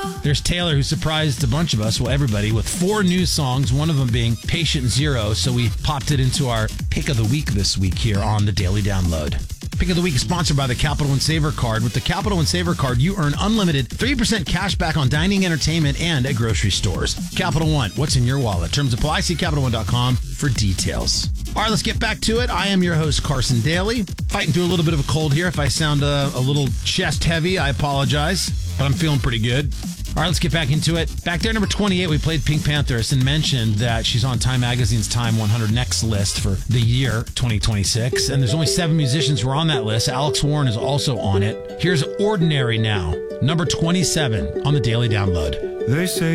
There's Taylor, who surprised a bunch of us, well, everybody, with 4 new songs, one of them being Patient Zero. So we popped it into our Pick of the Week this week here on the Daily Download. Pick of the Week is sponsored by the Capital One Saver Card. With the Capital One Saver Card, you earn unlimited 3% cash back on dining, entertainment, and at grocery stores. Capital One, what's in your wallet? Terms apply. See CapitalOne.com for details. All right, let's get back to it. I am your host, Carson Daly. Fighting through a little bit of a cold here. If I sound a little chest heavy, I apologize, but I'm feeling pretty good. All right, let's get back into it. Back there, number 28, we played Pink Panthers and mentioned that she's on Time Magazine's Time 100 Next list for the year 2026. And there's only 7 musicians who are on that list. Alex Warren is also on it. Here's Ordinary now, number 27 on the Daily Download. They say